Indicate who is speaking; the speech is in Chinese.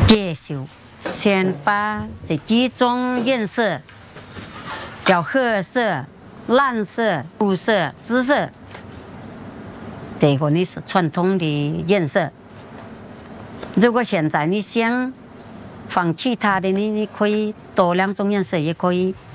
Speaker 1: 介绍，先把这几种颜色，叫褐色、蓝色、绿色、紫色，这个呢是传统的颜色。如果现在你想放其他的呢，你可以多2种颜色也可以。